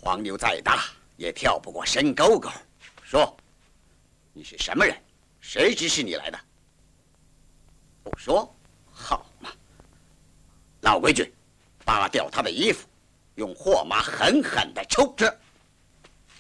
黄牛再大也跳不过深沟沟。说，你是什么人？谁指使你来的？不说，好嘛。老规矩，扒掉他的衣服，用货麻狠狠地抽。 这。